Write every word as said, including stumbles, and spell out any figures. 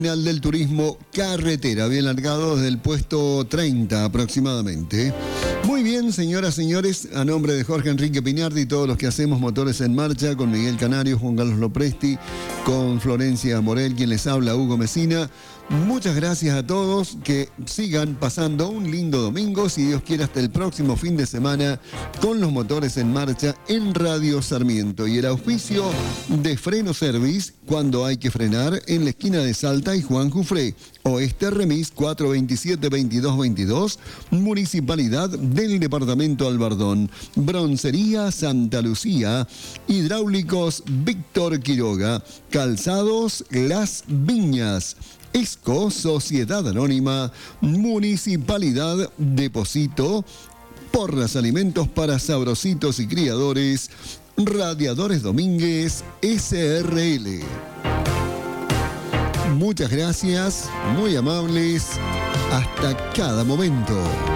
del turismo carretera, bien largado desde el puesto treinta aproximadamente. Muy bien, señoras, señores, a nombre de Jorge Enrique Piñardi y todos los que hacemos Motores en Marcha, con Miguel Canario, Juan Carlos Lopresti, con Florencia Morel, quien les habla, Hugo Mesina. Muchas gracias a todos, que sigan pasando un lindo domingo, si Dios quiere, hasta el próximo fin de semana, con los Motores en Marcha en Radio Sarmiento. Y el auspicio de Freno Service, cuando hay que frenar, en la esquina de Salta y Juan Jufré. Oeste Remis cuatro veintisiete veintidós veintidós, Municipalidad del Departamento Albardón. Broncería Santa Lucía, Hidráulicos Víctor Quiroga, Calzados Las Viñas, ESCO, Sociedad Anónima, Municipalidad Deposito, Porras Alimentos para Sabrositos y Criadores, Radiadores Domínguez, S R L. Muchas gracias, muy amables, hasta cada momento.